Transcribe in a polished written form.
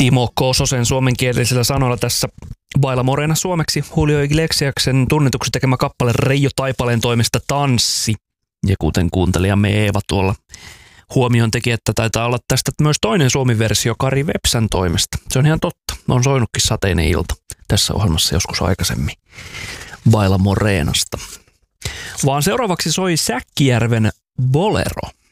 Timo Kososen suomenkielisillä sanoilla tässä Baila Morena suomeksi Julio Iglesiaksen tunnetuksi tekemä kappale Reijo Taipaleen toimesta Tanssi. Ja kuten kuuntelijamme Eeva tuolla huomioon teki, että taitaa olla tästä myös toinen suomi-versio Kari Vepsän toimesta. Se on ihan totta. On soinutkin Sateinen ilta tässä ohjelmassa joskus aikaisemmin Baila Morenasta. Vaan seuraavaksi soi Säkkijärven Bolero.